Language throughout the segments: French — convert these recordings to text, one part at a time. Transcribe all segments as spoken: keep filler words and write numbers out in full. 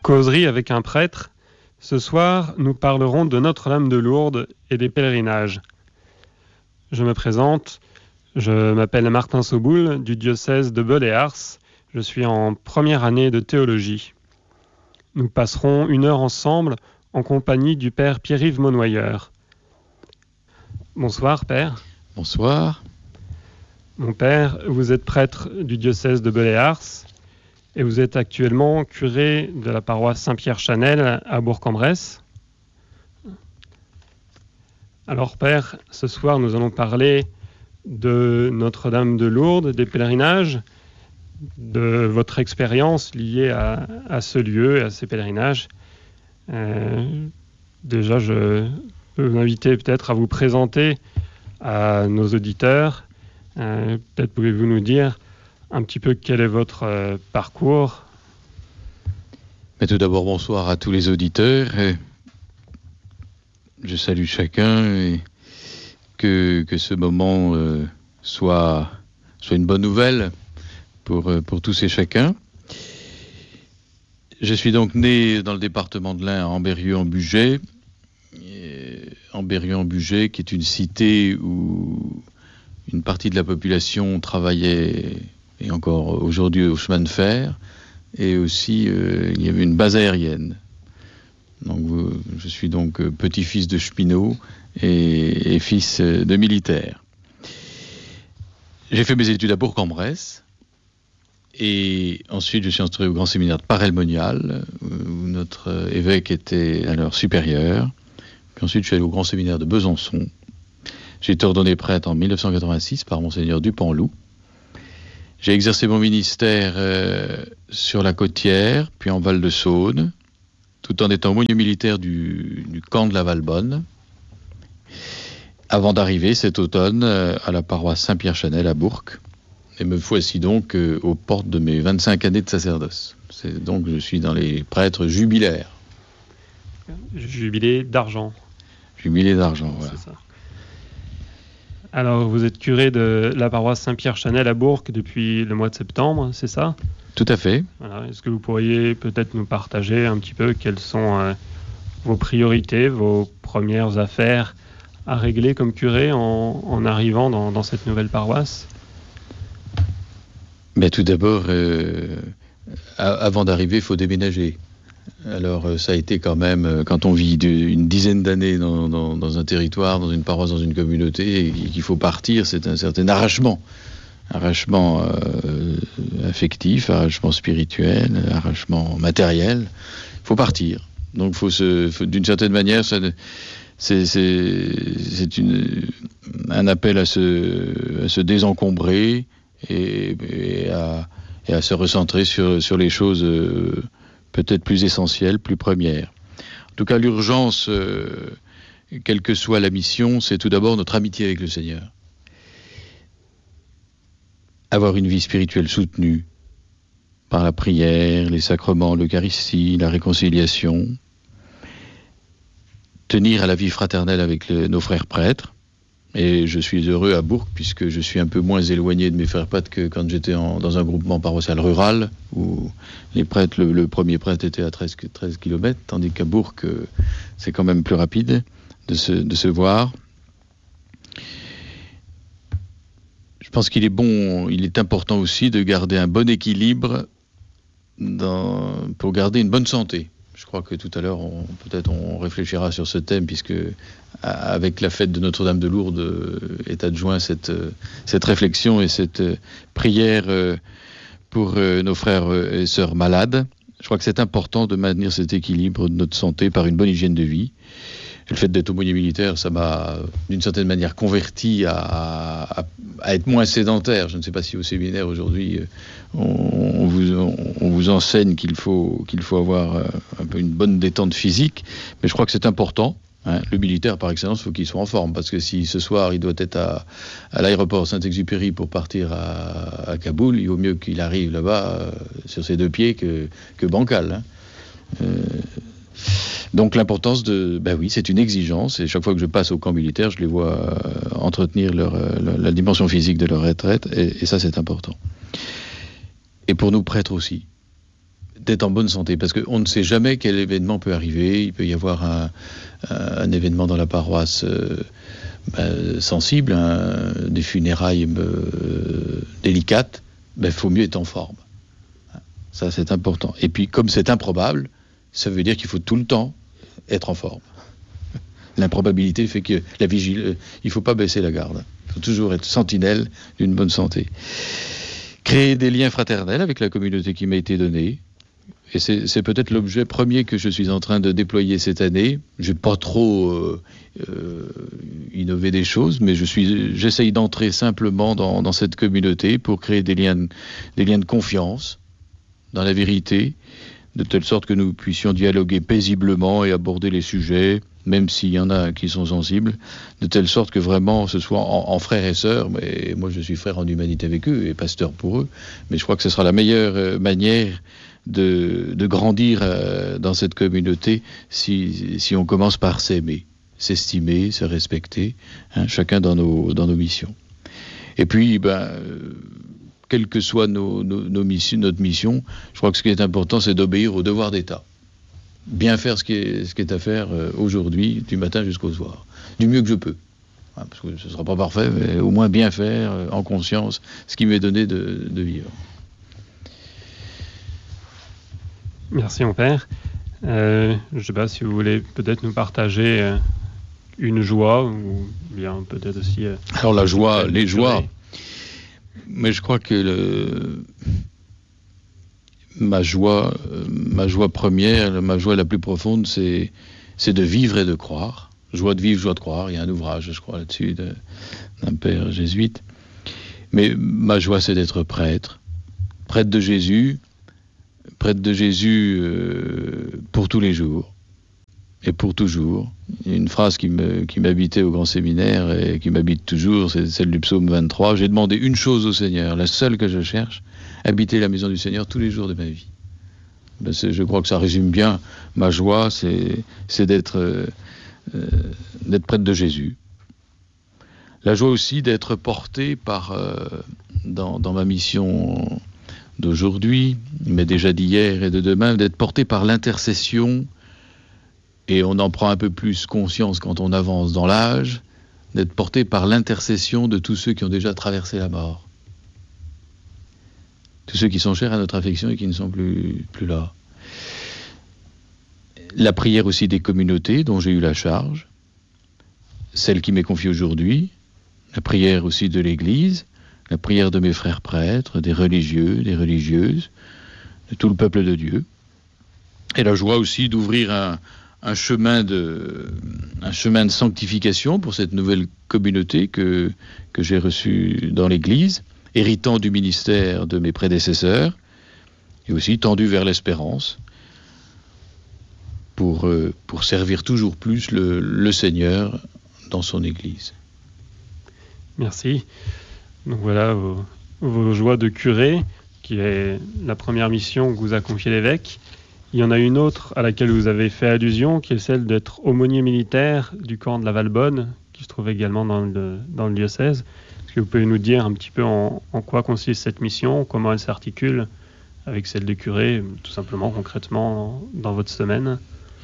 Causerie avec un prêtre. Ce soir, nous parlerons de Notre-Dame de Lourdes et des pèlerinages. Je me présente, je m'appelle Martin Soboul du diocèse de Beul et Ars. Je suis en première année de théologie. Nous passerons une heure ensemble en compagnie du père Pierre-Yves Monnoyeur. Bonsoir, père. Bonsoir. Mon père, vous êtes prêtre du diocèse de Beul et Ars et vous êtes actuellement curé de la paroisse Saint-Pierre-Chanel à Bourg-en-Bresse. Alors, père, ce soir, nous allons parler de Notre-Dame de Lourdes, des pèlerinages, de votre expérience liée à, à ce lieu et à ces pèlerinages. Euh, déjà, je peux vous inviter peut-être à vous présenter à nos auditeurs. Euh, peut-être pouvez-vous nous dire un petit peu quel est votre euh, parcours. Mais tout d'abord, bonsoir à tous les auditeurs. Je salue chacun et que, que ce moment euh, soit, soit une bonne nouvelle pour, pour tous et chacun. Je suis donc né dans le département de l'Ain, à Ambérieu-en-Bugey. Ambérieu-en-Bugey, qui est une cité où une partie de la population travaillait, et encore aujourd'hui, au chemin de fer, et aussi euh, il y avait une base aérienne. Donc, euh, je suis donc euh, petit-fils de cheminot et, et fils euh, de militaire. J'ai fait mes études à Bourg-en-Bresse, et ensuite je suis entré au grand séminaire de Paray-le-Monial, où notre euh, évêque était alors supérieur. Puis ensuite je suis allé au grand séminaire de Besançon. J'ai été ordonné prêtre en mille neuf cent quatre-vingt-six par Monseigneur Dupanloup. J'ai exercé mon ministère euh, sur la Côtière, puis en Val-de-Saône, tout en étant aumônier militaire du, du camp de la Valbonne, avant d'arriver cet automne euh, à la paroisse Saint-Pierre-Chanel à Bourg. Et me voici donc euh, aux portes de mes vingt-cinq années de sacerdoce. C'est donc je suis dans les prêtres jubilaires. Jubilé d'argent. Jubilé d'argent, voilà. C'est ça. Alors, vous êtes curé de la paroisse Saint-Pierre-Chanel à Bourg depuis le mois de septembre, c'est ça? Tout à fait. Voilà. Est-ce que vous pourriez peut-être nous partager un petit peu quelles sont euh, vos priorités, vos premières affaires à régler comme curé en, en arrivant dans, dans cette nouvelle paroisse? Mais tout d'abord, euh, avant d'arriver, il faut déménager. Alors ça a été quand même, quand on vit de, une dizaine d'années dans, dans, dans un territoire, dans une paroisse, dans une communauté, et qu'il faut partir, c'est un certain arrachement. Arrachement euh, affectif, arrachement spirituel, arrachement matériel. Il faut partir. Donc faut se, faut, d'une certaine manière, ça, c'est, c'est, c'est une, un appel à se, à se désencombrer et, et, à, et à se recentrer sur, sur les choses euh, peut-être plus essentielles, plus premières. En tout cas, l'urgence, euh, quelle que soit la mission, c'est tout d'abord notre amitié avec le Seigneur. Avoir une vie spirituelle soutenue par la prière, les sacrements, l'Eucharistie, la réconciliation. Tenir à la vie fraternelle avec le, nos frères prêtres. Et je suis heureux à Bourg, puisque je suis un peu moins éloigné de mes frères prêtres que quand j'étais en, dans un groupement paroissial rural, où les prêtres, le, le premier prêtre était à treize kilomètres, tandis qu'à Bourg, c'est quand même plus rapide de se, de se voir. Je pense qu'il est bon, il est important aussi de garder un bon équilibre dans, pour garder une bonne santé. Je crois que tout à l'heure, on, peut-être on réfléchira sur ce thème, puisque avec la fête de Notre-Dame de Lourdes est adjoint cette, cette réflexion et cette prière pour nos frères et sœurs malades. Je crois que c'est important de maintenir cet équilibre de notre santé par une bonne hygiène de vie. Le fait d'être aumônier militaire, ça m'a d'une certaine manière converti à, à, à être moins sédentaire. Je ne sais pas si au séminaire aujourd'hui on, on, vous, on, on vous enseigne qu'il faut, qu'il faut avoir un peu une bonne détente physique, mais je crois que c'est important. Hein. Le militaire, par excellence, il faut qu'il soit en forme, parce que si ce soir il doit être à, à l'aéroport Saint-Exupéry pour partir à, à Kaboul, il vaut mieux qu'il arrive là-bas euh, sur ses deux pieds que, que bancal. Hein. Euh, Donc l'importance de... Ben oui, c'est une exigence, et chaque fois que je passe au camp militaire, je les vois euh, entretenir leur, euh, la, la dimension physique de leur retraite, et, et ça c'est important. Et pour nous prêtres aussi, d'être en bonne santé, parce qu'on ne sait jamais quel événement peut arriver. Il peut y avoir un, un événement dans la paroisse euh, ben, sensible, hein, des funérailles euh, délicates. Ben, faut mieux être en forme. Ça, c'est important. Et puis, comme c'est improbable, ça veut dire qu'il faut tout le temps être en forme. L'improbabilité fait que la vigile, il ne faut pas baisser la garde. Il faut toujours être sentinelle d'une bonne santé. Créer des liens fraternels avec la communauté qui m'a été donnée. Et c'est, c'est peut-être l'objet premier que je suis en train de déployer cette année. Je n'ai pas trop euh, euh, innové des choses, mais je suis, j'essaye d'entrer simplement dans, dans cette communauté pour créer des liens, des liens de confiance dans la vérité, de telle sorte que nous puissions dialoguer paisiblement et aborder les sujets, même s'il y en a qui sont sensibles, de telle sorte que vraiment ce soit en, en frères et sœurs. Mais moi je suis frère en humanité avec eux et pasteur pour eux, mais je crois que ce sera la meilleure euh, manière de, de grandir euh, dans cette communauté si, si on commence par s'aimer, s'estimer, se respecter, hein, chacun dans nos, dans nos missions. Et puis, ben, euh, quelle que soit nos, nos, nos missions, notre mission, je crois que ce qui est important, c'est d'obéir au devoir d'État. Bien faire ce qui est, ce qui est à faire euh, aujourd'hui, du matin jusqu'au soir, du mieux que je peux. Hein, parce que ce ne sera pas parfait, mais au moins bien faire, euh, en conscience, ce qui m'est donné de, de vivre. Merci mon père. Euh, je ne sais pas si vous voulez peut-être nous partager euh, une joie ou bien peut-être aussi... Euh, Alors la joie, les joies, mais je crois que le, ma joie, euh, ma joie première, ma joie la plus profonde, c'est, c'est de vivre et de croire. Joie de vivre, joie de croire. Il y a un ouvrage, je crois, là-dessus de, d'un père jésuite. Mais ma joie, c'est d'être prêtre, prêtre de Jésus. Prêtre de Jésus euh, pour tous les jours et pour toujours. Une phrase qui, me, qui m'habitait au grand séminaire et qui m'habite toujours, c'est celle du psaume vingt-trois. J'ai demandé une chose au Seigneur, la seule que je cherche, habiter la maison du Seigneur tous les jours de ma vie. Ben c'est, je crois que ça résume bien ma joie, c'est, c'est d'être, euh, d'être prêtre de Jésus. La joie aussi d'être porté par, euh, dans, dans ma mission d'aujourd'hui, mais déjà d'hier et de demain, d'être porté par l'intercession, et on en prend un peu plus conscience quand on avance dans l'âge, d'être porté par l'intercession de tous ceux qui ont déjà traversé la mort. Tous ceux qui sont chers à notre affection et qui ne sont plus, plus là. La prière aussi des communautés dont j'ai eu la charge, celle qui m'est confiée aujourd'hui, la prière aussi de l'Église, la prière de mes frères prêtres, des religieux, des religieuses, de tout le peuple de Dieu. Et la joie aussi d'ouvrir un, un, chemin, de, un chemin de sanctification pour cette nouvelle communauté que, que j'ai reçue dans l'Église, héritant du ministère de mes prédécesseurs, et aussi tendu vers l'espérance, pour, euh, pour servir toujours plus le, le Seigneur dans son Église. Merci. Donc voilà vos, vos joies de curé, qui est la première mission que vous a confiée l'évêque. Il y en a une autre à laquelle vous avez fait allusion, qui est celle d'être aumônier militaire du camp de la Valbonne, qui se trouve également dans le, dans le diocèse. Est-ce que vous pouvez nous dire un petit peu en, en quoi consiste cette mission, comment elle s'articule avec celle de curé, tout simplement, concrètement, dans votre semaine ?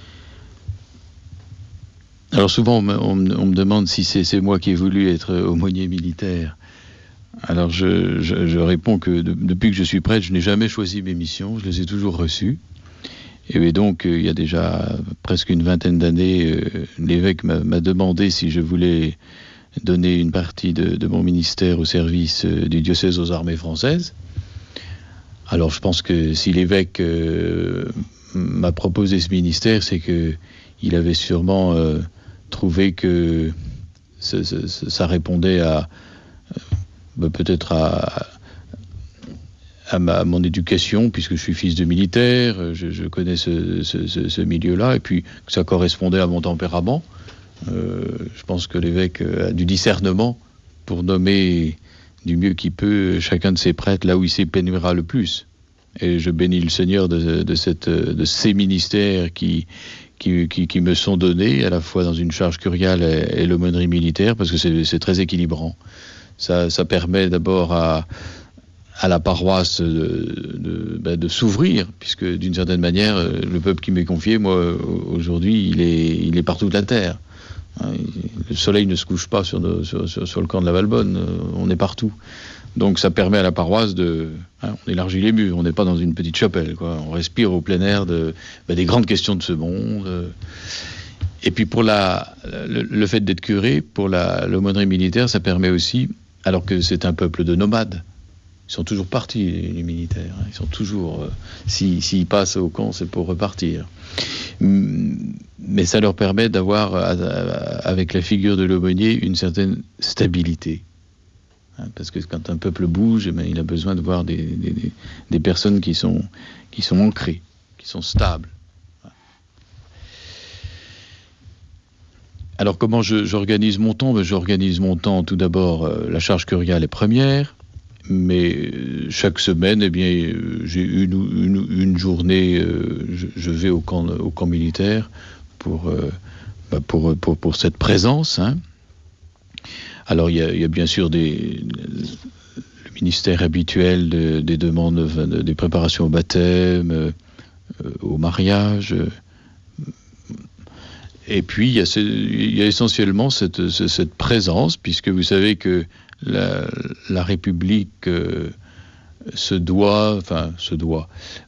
Alors souvent, on me, on me, on me demande si c'est, c'est moi qui ai voulu être aumônier militaire. Alors je, je, je réponds que de, depuis que je suis prêtre, je n'ai jamais choisi mes missions, je les ai toujours reçues. Et donc, euh, il y a déjà presque une vingtaine d'années, euh, l'évêque m'a, m'a demandé si je voulais donner une partie de, de mon ministère au service euh, du diocèse aux armées françaises. Alors je pense que si l'évêque euh, m'a proposé ce ministère, c'est que il avait sûrement euh, trouvé que ça, ça, ça répondait à euh, peut-être à, à, ma, à mon éducation, puisque je suis fils de militaire, je, je connais ce, ce, ce, ce milieu-là, et puis que ça correspondait à mon tempérament. Euh, je pense que l'évêque a du discernement pour nommer du mieux qu'il peut chacun de ses prêtres là où il s'épanouira le plus. Et je bénis le Seigneur de, de, cette, de ces ministères qui, qui, qui, qui me sont donnés, à la fois dans une charge curiale et, et l'aumônerie militaire, parce que c'est, c'est très équilibrant. Ça, ça permet d'abord à, à la paroisse de, de, ben de s'ouvrir, puisque d'une certaine manière, le peuple qui m'est confié, moi, aujourd'hui, il est, il est partout de la terre. Le soleil ne se couche pas sur, de, sur, sur, sur le camp de la Valbonne, on est partout. Donc ça permet à la paroisse de... Hein, on élargit les murs, on n'est pas dans une petite chapelle, quoi. On respire au plein air de, ben, des grandes questions de ce monde. Et puis pour la, le, le fait d'être curé, pour la, l'aumônerie militaire, ça permet aussi, alors que c'est un peuple de nomades, ils sont toujours partis, les militaires. Ils sont toujours... Euh, s'ils, s'ils passent au camp, c'est pour repartir. Mais ça leur permet d'avoir, avec la figure de l'aumônier, une certaine stabilité. Hein, parce que quand un peuple bouge, eh bien, il a besoin de voir des, des, des personnes qui sont, qui sont ancrées, qui sont stables. Alors comment je, j'organise mon temps ? Ben, j'organise mon temps tout d'abord, euh, la charge curiale est première. Mais chaque semaine, eh bien, j'ai une, une, une journée, euh, je, je vais au camp, au camp militaire pour, euh, bah pour, pour, pour cette présence. Hein. Alors, il y, a, il y a bien sûr des, le ministère habituel de, des demandes, de, des préparations au baptême, euh, au mariage. Et puis, il y a, ce, il y a essentiellement cette, cette présence, puisque vous savez que La, la République euh, se doit, enfin se doit,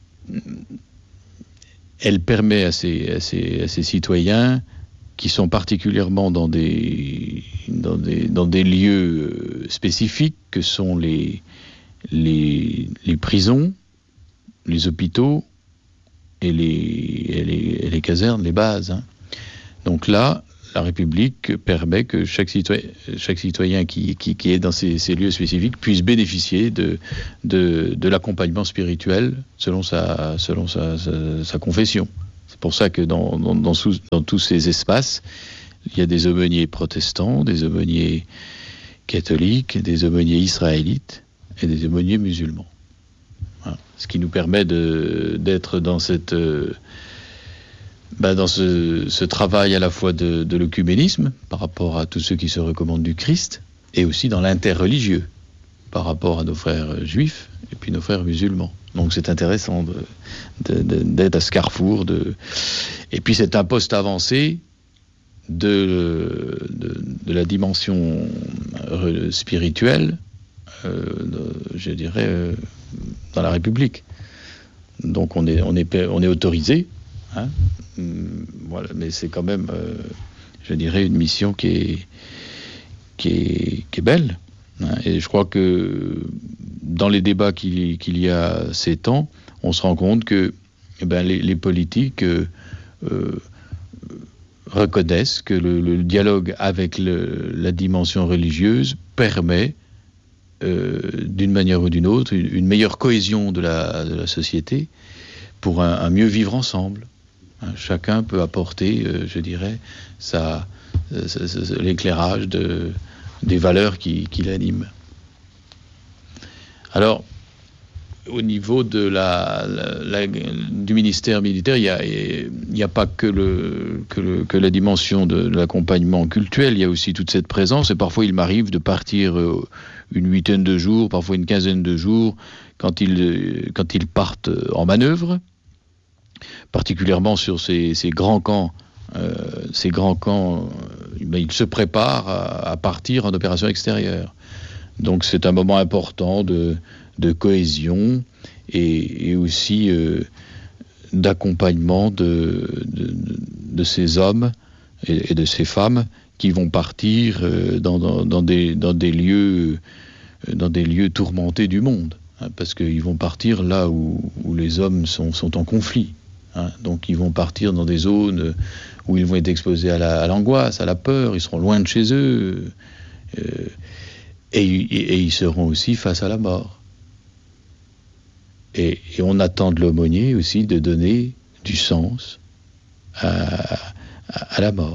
elle permet à ses, à ses, à ses citoyens qui sont particulièrement dans des, dans des, dans des lieux spécifiques que sont les, les, les prisons, les hôpitaux et les, et les, et les casernes, les bases. Hein. Donc là, la République permet que chaque citoyen, chaque citoyen qui, qui, qui est dans ces, ces lieux spécifiques puisse bénéficier de, de, de l'accompagnement spirituel selon sa, selon sa, sa, sa confession. C'est pour ça que dans, dans, dans, sous, dans tous ces espaces, il y a des aumôniers protestants, des aumôniers catholiques, des aumôniers israélites et des aumôniers musulmans. Voilà. Ce qui nous permet de, d'être dans cette... Euh, Ben dans ce, ce travail à la fois de, de l'œcuménisme par rapport à tous ceux qui se recommandent du Christ et aussi dans l'interreligieux par rapport à nos frères juifs et puis nos frères musulmans. Donc c'est intéressant de, de, de, d'être à ce carrefour. De... Et puis c'est un poste avancé de, de, de la dimension spirituelle, euh, de, je dirais, euh, dans la République. Donc on est, on est, on est autorisé. Hein, voilà, mais c'est quand même, euh, je dirais, une mission qui est, qui est, qui est belle. Hein, et je crois que dans les débats qu'il, qu'il y a ces temps, on se rend compte que eh ben, les, les politiques euh, euh, reconnaissent que le, le dialogue avec le, la dimension religieuse permet, euh, d'une manière ou d'une autre, une, une meilleure cohésion de la, de la société pour un, un mieux vivre ensemble. Chacun peut apporter, euh, je dirais, sa, sa, sa, l'éclairage de, des valeurs qui, qui l'animent. Alors, au niveau de la, la, la, du ministère militaire, il n'y a, a pas que, le, que, le, que la dimension de, de l'accompagnement cultuel, il y a aussi toute cette présence. Et parfois, il m'arrive de partir euh, une huitaine de jours, parfois une quinzaine de jours, quand ils, quand ils partent en manœuvre. Particulièrement sur ces, ces grands camps, euh, ces grands camps, euh, ben, ils se préparent à, à partir en opération extérieure. Donc c'est un moment important de, de cohésion et, et aussi euh, d'accompagnement de, de, de ces hommes et, et de ces femmes qui vont partir euh, dans, dans, dans, des, dans, des lieux, euh, dans des lieux tourmentés du monde, hein, parce qu'ils vont partir là où, où les hommes sont, sont en conflit. Hein, donc ils vont partir dans des zones où ils vont être exposés à, la, à l'angoisse, à la peur, ils seront loin de chez eux, euh, et, et, et ils seront aussi face à la mort. Et, et on attend de l'aumônier aussi de donner du sens à, à, à la mort.